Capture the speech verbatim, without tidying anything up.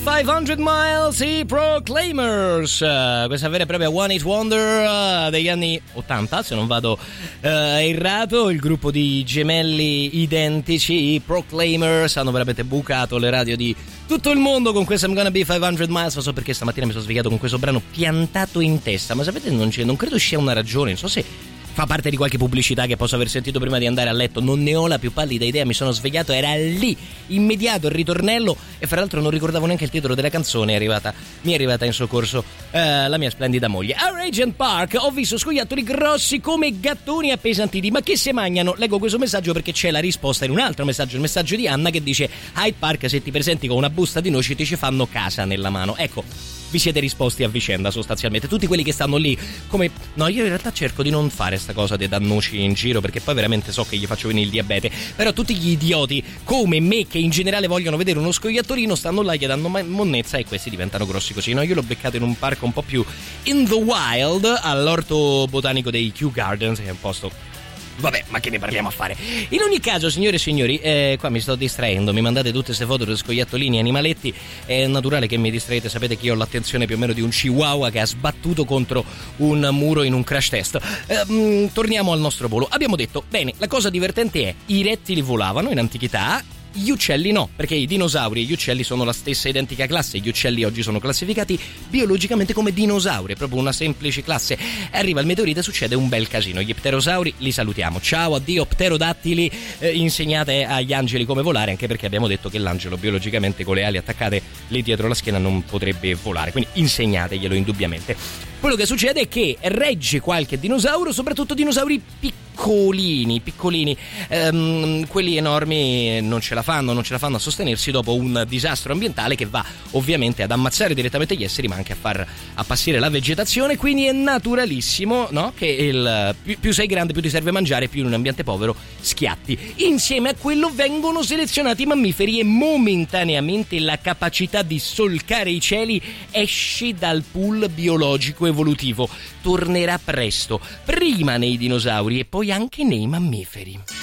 cinquecento miles, i Proclaimers, uh, questa vera e propria One Hit Wonder uh, degli anni ottanta, se non vado uh, errato. Il gruppo di gemelli identici, i Proclaimers, hanno veramente bucato le radio di tutto il mondo con questo I'm Gonna Be cinquecento miles. Non so perché stamattina mi sono svegliato con questo brano piantato in testa, ma sapete, non, c'è, non credo ci sia una ragione, non so se fa parte di qualche pubblicità che posso aver sentito prima di andare a letto, non ne ho la più pallida idea. Mi sono svegliato, era lì, immediato il ritornello, e fra l'altro non ricordavo neanche il titolo della canzone. È arrivata, mi è arrivata in soccorso eh, la mia splendida moglie. A Regent Park ho visto scoiattoli grossi come gattoni appesantiti, ma che se mangiano? Leggo questo messaggio perché c'è la risposta in un altro messaggio, il messaggio di Anna che dice: Hyde Park, se ti presenti con una busta di noci ti ci fanno casa nella mano. Ecco, vi siete risposti a vicenda sostanzialmente, tutti quelli che stanno lì come... No, io in realtà cerco di non fare sta cosa dei dannuci in giro, perché poi veramente so che gli faccio venire il diabete, però tutti gli idioti come me che in generale vogliono vedere uno scoiattolino stanno là, gli danno monnezza e questi diventano grossi così. No, io l'ho beccato in un parco un po' più in the wild, all'orto botanico dei Kew Gardens, che è un posto... Vabbè, ma che ne parliamo a fare? In ogni caso, signore e signori, eh, qua mi sto distraendo, mi mandate tutte queste foto di scoiattolini, animaletti, è naturale che mi distraete, sapete che io ho l'attenzione più o meno di un chihuahua che ha sbattuto contro un muro in un crash test. Eh, mh, torniamo al nostro volo. Abbiamo detto, bene, la cosa divertente è, i rettili volavano in antichità, gli uccelli no, perché i dinosauri e gli uccelli sono la stessa identica classe. Gli uccelli oggi sono classificati biologicamente come dinosauri, è proprio una semplice classe. Arriva il meteorite e succede un bel casino. Gli pterosauri li salutiamo, ciao, addio pterodattili, eh, insegnate agli angeli come volare, anche perché abbiamo detto che l'angelo biologicamente con le ali attaccate lì dietro la schiena non potrebbe volare, quindi insegnateglielo indubbiamente. Quello che succede è che regge qualche dinosauro, soprattutto dinosauri piccolini, piccolini, ehm, quelli enormi non ce la fanno, non ce la fanno a sostenersi dopo un disastro ambientale che va ovviamente ad ammazzare direttamente gli esseri, ma anche a far appassire la vegetazione. Quindi è naturalissimo, no? Che il, più, più sei grande, più ti serve mangiare, più in un ambiente povero schiatti. Insieme a quello vengono selezionati i mammiferi e momentaneamente la capacità di solcare i cieli esce dal pool biologico evolutivo. Tornerà presto, prima nei dinosauri e poi anche nei mammiferi.